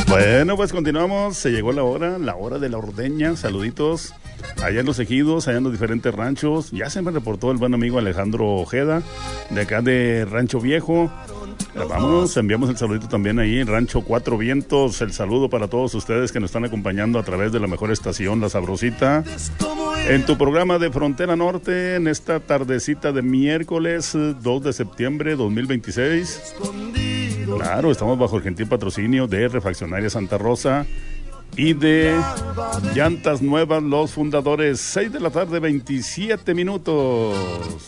Bueno, pues continuamos, se llegó la hora de la ordeña, saluditos allá en los ejidos, allá en los diferentes ranchos. Ya se me reportó el buen amigo Alejandro Ojeda, de acá de Rancho Viejo. Vámonos, enviamos el saludito también ahí en Rancho Cuatro Vientos, el saludo para todos ustedes que nos están acompañando a través de la mejor estación, La Sabrosita, en tu programa de Frontera Norte, en esta tardecita de miércoles 2 de septiembre 2026. Claro, estamos bajo el gentil patrocinio de Refaccionaria Santa Rosa y de Llantas Nuevas, los fundadores. 6 de la tarde, 27 minutos.